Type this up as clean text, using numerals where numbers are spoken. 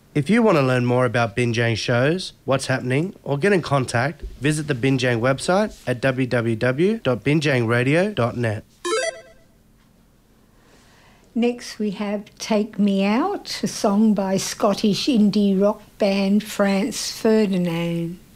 If you want to learn more about Binjang shows, what's happening, or get in contact, visit the Binjang website at www.binjangradio.net. Next we have Take Me Out, a song by Scottish indie rock band France Ferdinand.